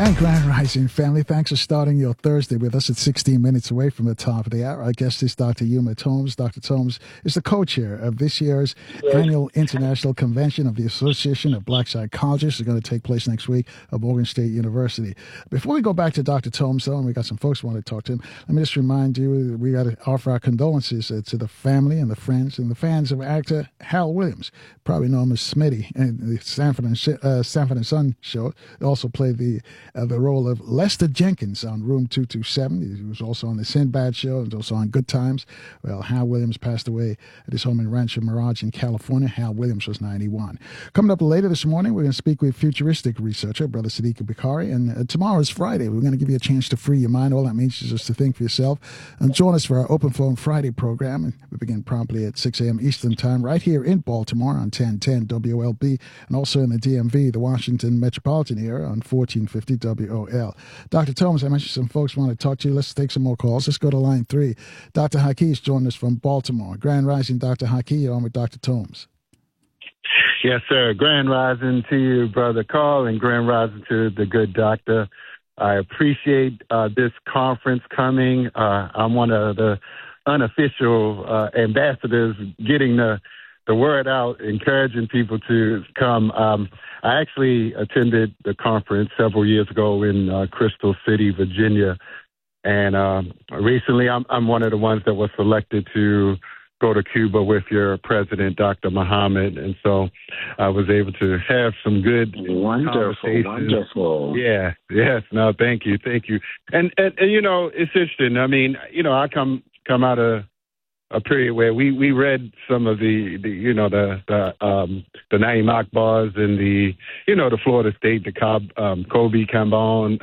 And Grand Rising family, thanks for starting your Thursday with us at 16 minutes away from the top of the hour. Our guest is Dr. Yuma Thomas. Dr. Thomas is the co-chair of this year's annual International Convention of the Association of Black Psychologists. It's going to take place next week at Morgan State University. Before we go back to Dr. Thomas, though, and we got some folks who want to talk to him, let me just remind you that we got to offer our condolences to the family and the friends and the fans of actor Hal Williams, probably known as Smitty, and the Sanford and Son show. He also played the role of Lester Jenkins on Room 227. He was also on the Sinbad show and also on Good Times. Well, Hal Williams passed away at his home in Rancho Mirage in California. Hal Williams was 91. Coming up later this morning, we're going to speak with futuristic researcher, Brother Sadiq Bukhari. And tomorrow is Friday. We're going to give you a chance to free your mind. All that means is just to think for yourself. And join us for our Open Phone Friday program. And we begin promptly at 6 a.m. Eastern Time right here in Baltimore on 1010 WLB and also in the DMV, the Washington metropolitan area on 1450 WOL. Dr. Thomas, I mentioned some folks want to talk to you. Let's take some more calls. Let's go to line 3. Dr. Haki is joining us from Baltimore. Grand Rising, Dr. Haki, you're on with Dr. Thomas. Yes, sir. Grand Rising to you, Brother Carl, and Grand Rising to the good doctor. I appreciate this conference coming. I'm one of the unofficial ambassadors getting the word out, encouraging people to come. I actually attended the conference several years ago in Crystal City, Virginia, and recently I'm one of the ones that was selected to go to Cuba with your president, Dr. Muhammad, and so I was able to have some good conversations. Wonderful. Yeah, yes, no, thank you. And you know, it's interesting. I mean, you know, I come out of a period where we read some of the Naeem Akbars and the Florida State, the Kobe Cambone,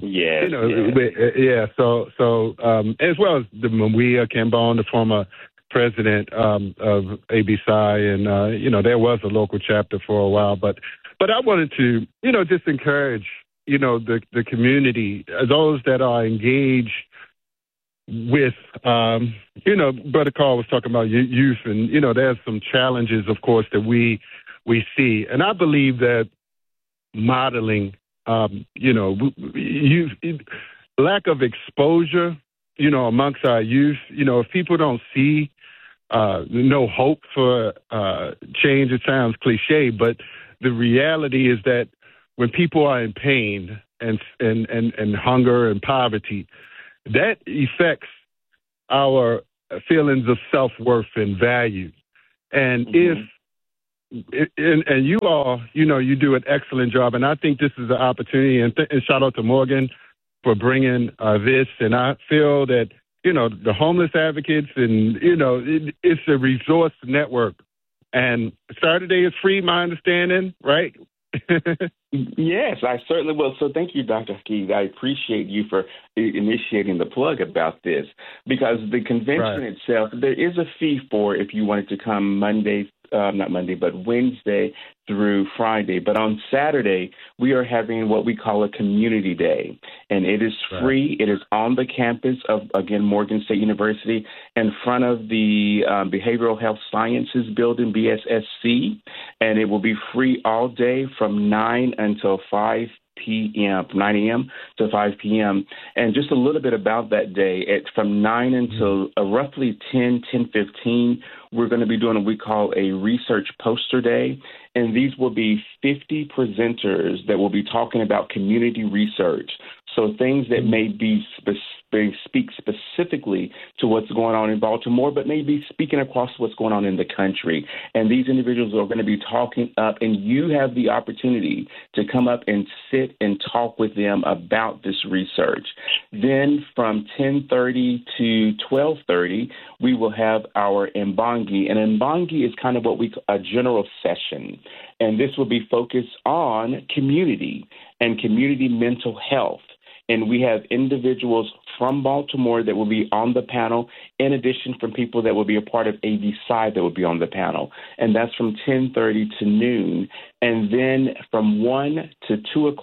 So as well as the Mawia Cambone, the former president of ABSI, and there was a local chapter for a while, but I wanted to just encourage the community, those that are engaged with, Brother Carl was talking about youth, and, there's some challenges, of course, that we see. And I believe that modeling, youth, lack of exposure, amongst our youth, if people don't see no hope for change, it sounds cliche, but the reality is that when people are in pain and hunger and poverty, that affects our feelings of self-worth and value. And and you all, you do an excellent job. And I think this is an opportunity. And shout out to Morgan for bringing this. And I feel that, the homeless advocates and, it's a resource network. And Saturday is free, my understanding, right? Yes, I certainly will. So thank you, Dr. Hakeem. I appreciate you for initiating the plug about this, because the convention itself, there is a fee for if you wanted to come Wednesday through Friday. But on Saturday, we are having what we call a community day, and it is free. It is on the campus of, again, Morgan State University in front of the Behavioral Health Sciences Building, BSSC, and it will be free all day from 9 until 5 p.m., 9 a.m. to 5 p.m. And just a little bit about that day, from 9 until roughly 10:15, we're going to be doing what we call a research poster day. And these will be 50 presenters that will be talking about community research. So things that may be speak specifically to what's going on in Baltimore, but maybe speaking across what's going on in the country. And these individuals are going to be talking up, and you have the opportunity to come up and sit and talk with them about this research. Then from 10:30 to 12:30, we will have our Mbangi. And Mbangi is kind of what we call a general session. And this will be focused on community and community mental health. And we have individuals from Baltimore that will be on the panel, in addition from people that will be a part of ABSI that will be on the panel. And that's from 10:30 to noon. And then from 1 to 2 o'clock,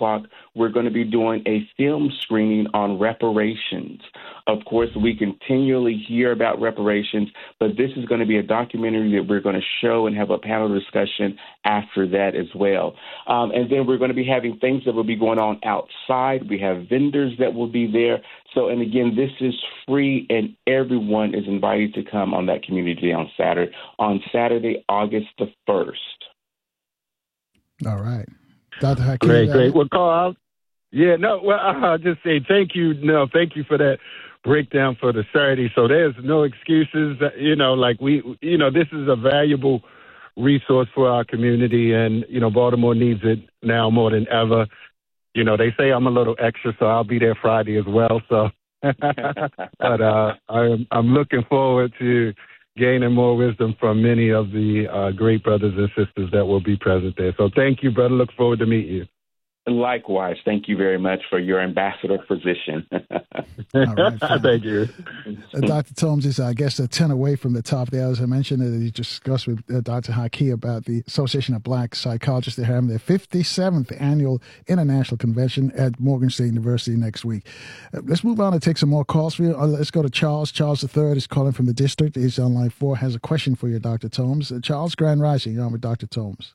we're going to be doing a film screening on reparations. Of course, we continually hear about reparations, but this is going to be a documentary that we're going to show and have a panel discussion after that as well. And then we're going to be having things that will be going on outside. We have vendors that will be there. So, and again, this is free, and everyone is invited to come on that community day on Saturday, August the 1st. All right. Dr. Hakeem. Great. Well, Carl, I'll just say thank you. No, thank you for that breakdown for the Saturday. So there's no excuses. This is a valuable resource for our community, and, Baltimore needs it now more than ever. They say I'm a little extra, so I'll be there Friday as well. So, but I'm looking forward to gaining more wisdom from many of the great brothers and sisters that will be present there. So thank you, brother. Look forward to meet you. Likewise. Thank you very much for your ambassador position. All right, thank you. Dr. Tomes is, I guess, 10 away from the top there. As I mentioned, you discussed with Dr. Haki about the Association of Black Psychologists. They're having their 57th annual international convention at Morgan State University next week. Let's move on and take some more calls for you. Let's go to Charles. Charles III is calling from the district. He's on line 4, has a question for you, Dr. Tomes. Charles, Grand Rising, you're on with Dr. Tomes.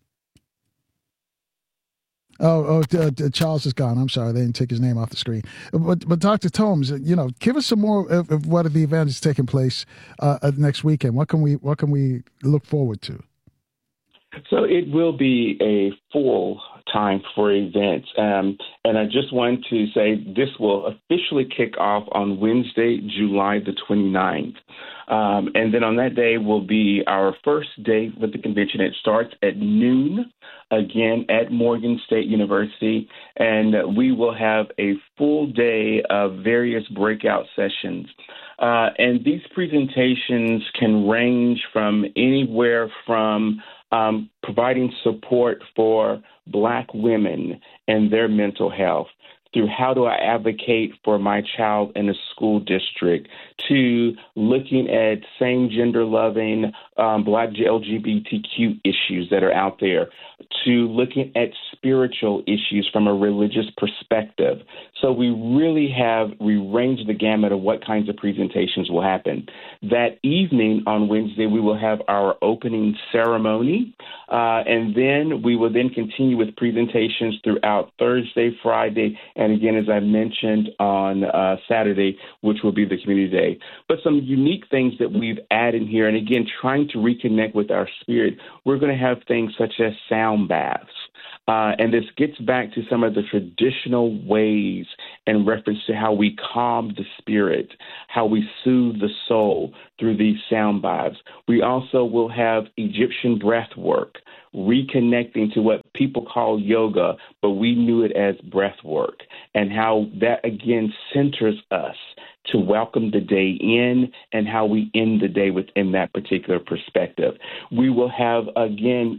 Charles is gone. I'm sorry, they didn't take his name off the screen. But Dr. Tomes, give us some more of what the event is taking place next weekend. What can we look forward to? So it will be a full time for events. And I just want to say this will officially kick off on Wednesday, July the 29th. And then on that day will be our first day with the convention. It starts at noon, again, at Morgan State University. And we will have a full day of various breakout sessions. And these presentations can range from anywhere from providing support for Black women and their mental health, through how do I advocate for my child in a school district, to looking at same gender loving Black LGBTQ issues that are out there, to looking at spiritual issues from a religious perspective. So we really have rearranged the gamut of what kinds of presentations will happen. That evening on Wednesday, we will have our opening ceremony, and then we will then continue with presentations throughout Thursday, Friday, and again, as I mentioned, on Saturday, which will be the community day. But some unique things that we've added here, and again, trying to reconnect with our spirit, we're going to have things such as sound baths. And this gets back to some of the traditional ways in reference to how we calm the spirit, how we soothe the soul through these sound baths. We also will have Egyptian breath work, reconnecting to what people call yoga, but we knew it as breath work, and how that, again, centers us to welcome the day in and how we end the day within that particular perspective. We will have, again,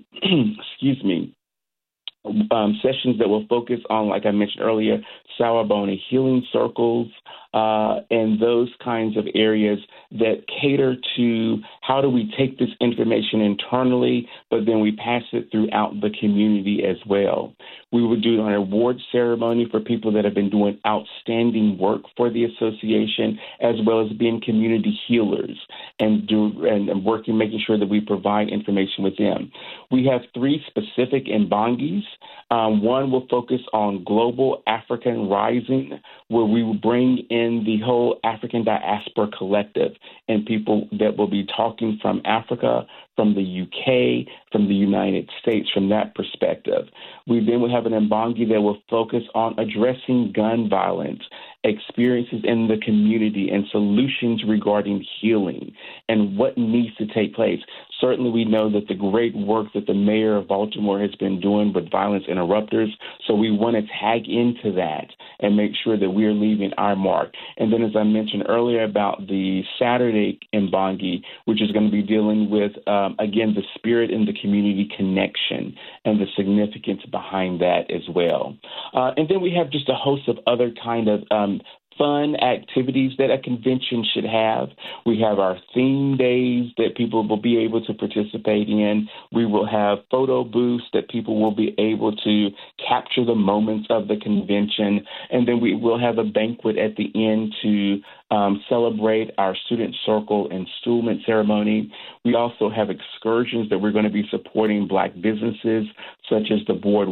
sessions that will focus on, like I mentioned earlier, Sawubona healing circles, and those kinds of areas that cater to how do we take this information internally, but then we pass it throughout the community as well. We would do an award ceremony for people that have been doing outstanding work for the association, as well as being community healers and working, making sure that we provide information with them. We have 3 specific Mbangis. One will focus on global African rising, where we will bring in the whole African diaspora collective and people that will be talking from Africa, from the UK, from the United States, from that perspective. We then will have an Mbangi that will focus on addressing gun violence, experiences in the community, and solutions regarding healing and what needs to take place. Certainly, we know that the great work that the mayor of Baltimore has been doing with violence interrupters, so we want to tag into that and make sure that we are leaving our mark. And then, as I mentioned earlier about the Saturday Mbangi, which is going to be dealing with, again, the spirit and the community connection and the significance behind that as well. And then we have just a host of other kind of fun activities that a convention should have. We have our theme days that people will be able to participate in. We will have photo booths that people will be able to capture the moments of the convention. And then we will have a banquet at the end to celebrate our student circle and enstillment ceremony. We also have excursions that we're going to be supporting Black businesses, such as the Board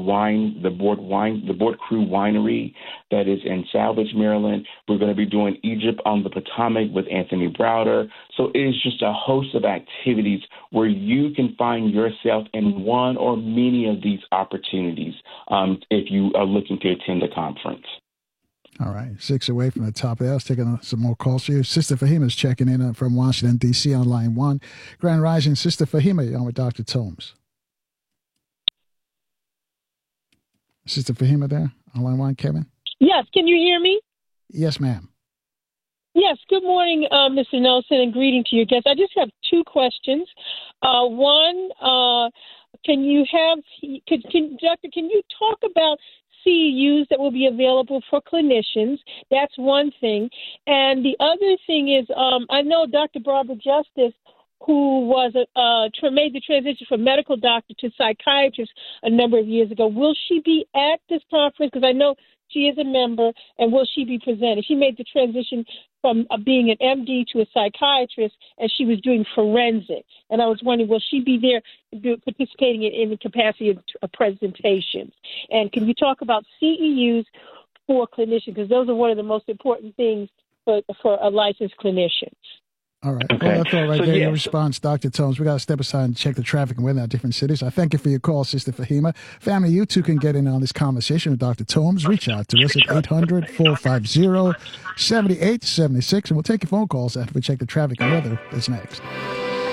Crew Winery that is in Salvage, Maryland. We're going to be doing Egypt on the Potomac with Anthony Browder. So it is just a host of activities where you can find yourself in one or many of these opportunities if you are looking to attend a conference. All right, 6 away from the top there. I was taking some more calls here. Sister Fahima's checking in from Washington, D.C. on line 1. Grand Rising, Sister Fahima, you're on with Dr. Toombs. Sister Fahima there on line 1, Kevin? Yes, can you hear me? Yes, ma'am. Yes, good morning, Mr. Nelson, and greeting to your guests. I just have 2 questions. One, Doctor, can you talk about CEUs that will be available for clinicians? That's one thing. And the other thing is, I know Dr. Barbara Justice, who was made the transition from medical doctor to psychiatrist a number of years ago. Will she be at this conference? Because I know she is a member, and will she be presenting? She made the transition from being an MD to a psychiatrist, and she was doing forensics. And I was wondering, will she be there participating in the capacity of presentations? And can you talk about CEUs for clinicians? Because those are one of the most important things for a licensed clinician. All right. Okay. Well, that's all right there. Your response, Dr. Toombs. We got to step aside and check the traffic and weather in different cities. I thank you for your call, Sister Fahima. Family, you too can get in on this conversation with Dr. Toombs. Reach out to us at 800-450-7876, and we'll take your phone calls after we check the traffic and weather. That's next.